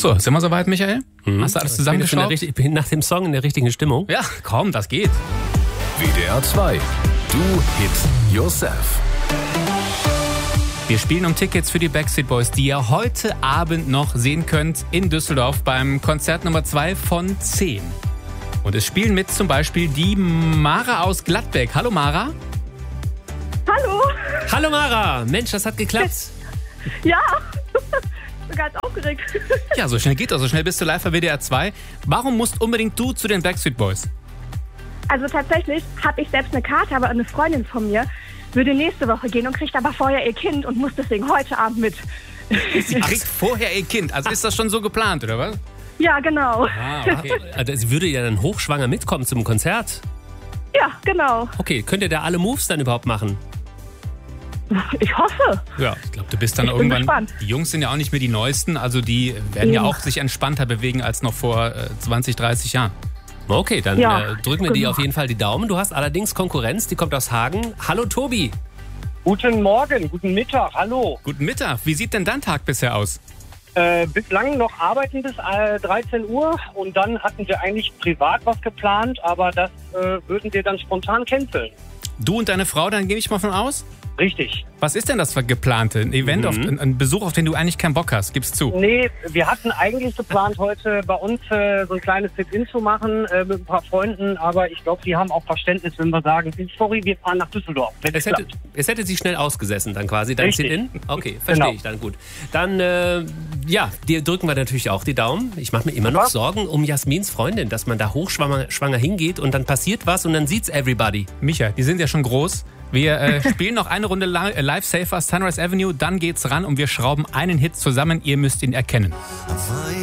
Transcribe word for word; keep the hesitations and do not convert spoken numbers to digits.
So, sind wir soweit, Michael? Mhm. Hast du alles Ich bin, zusammengeschaut? ich bin nach dem Song in der richtigen Stimmung. Ja, komm, das geht. W D R zwei. Do Hit Yourself. Wir spielen um Tickets für die Backstreet Boys, die ihr heute Abend noch sehen könnt in Düsseldorf beim Konzert Nummer zwei von zehn. Und es spielen mit zum Beispiel die Mara aus Gladbeck. Hallo Mara. Hallo. Hallo Mara, Mensch, das hat geklappt. Ja, bin ganz aufgeregt. Ja, so schnell geht das. So schnell bist du live bei W D R zwei. Warum musst unbedingt du zu den Backstreet Boys? Also tatsächlich habe ich selbst eine Karte, aber eine Freundin von mir würde nächste Woche gehen und kriegt aber vorher ihr Kind und muss deswegen heute Abend mit. Sie kriegt vorher ihr Kind. Also ist das schon so geplant, oder was? Ja, genau. Ah, okay. Also, sie würde ja dann hochschwanger mitkommen zum Konzert. Ja, genau. Okay, könnt ihr da alle Moves dann überhaupt machen? Ich hoffe. Ja, ich glaube, du bist dann Ich bin irgendwann. gespannt. Die Jungs sind ja auch nicht mehr die Neuesten, also die werden ja Mhm. auch sich entspannter bewegen als noch vor äh, zwanzig, dreißig Jahren. Okay, dann Ja, äh, drücken wir dir genau. auf jeden Fall die Daumen. Du hast allerdings Konkurrenz, die kommt aus Hagen. Hallo Tobi. Guten Morgen, guten Mittag, hallo. Guten Mittag. Wie sieht denn dein Tag bisher aus? Äh, bislang noch arbeiten bis äh, dreizehn Uhr und dann hatten wir eigentlich privat was geplant, aber das äh, würden wir dann spontan canceln. Du und deine Frau, dann gehe ich mal von aus? Richtig. Was ist denn das für geplante? Ein Event, Mhm. auf, ein, ein Besuch, auf den du eigentlich keinen Bock hast? Gib's zu. Nee, wir hatten eigentlich geplant, heute bei uns äh, so ein kleines Sit-In zu machen äh, mit ein paar Freunden, aber ich glaube, die haben auch Verständnis, wenn wir sagen, sorry, wir fahren nach Düsseldorf. Wenn Es es hätte, klappt. es hätte sich schnell ausgesessen dann quasi, dein Richtig. Sit-In? Okay, verstehe Genau. ich dann gut. Dann, äh, ja, dir drücken wir natürlich auch die Daumen. Ich mache mir immer noch Was? Sorgen um Jasmins Freundin, dass man da hochschwanger schwanger hingeht und dann passiert was und dann sieht's everybody. Micha, die sind ja schon groß. Wir äh, spielen noch eine Runde li- äh, Live Safer Sunrise Avenue, dann geht's ran und wir schrauben einen Hit zusammen. Ihr müsst ihn erkennen.